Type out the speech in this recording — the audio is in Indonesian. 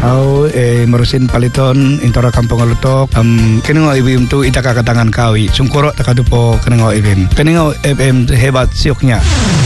Au merusin paliton intora kampung alutok kenengo ibim tu itaka katangan kawi sungkoro takadupo kenengo ibim FM hebat sioknya.